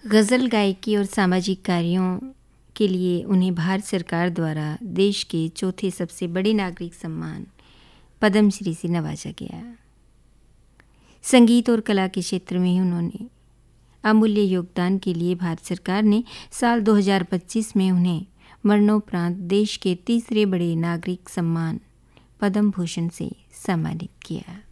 गज़ल गायकी और सामाजिक कार्यों के लिए उन्हें भारत सरकार द्वारा देश के चौथे सबसे बड़े नागरिक सम्मान पद्मश्री से नवाजा गया। संगीत और कला के क्षेत्र में उन्होंने अमूल्य योगदान के लिए भारत सरकार ने साल 2025 में उन्हें मरणोपरांत देश के तीसरे बड़े नागरिक सम्मान पद्म भूषण से सम्मानित किया।